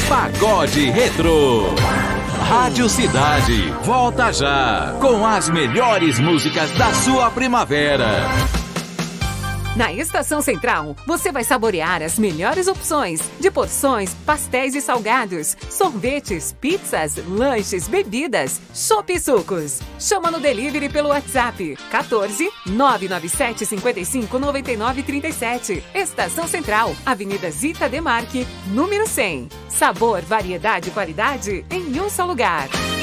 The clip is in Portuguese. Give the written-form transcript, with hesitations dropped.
Pagode Retrô. Rádio Cidade, volta já, com as melhores músicas da sua primavera. Na Estação Central, você vai saborear as melhores opções de porções, pastéis e salgados, sorvetes, pizzas, lanches, bebidas, chopp e sucos. Chama no delivery pelo WhatsApp 14 997 55 99 37. Estação Central, Avenida Zita Demarque, número 100. Sabor, variedade e qualidade em um só lugar.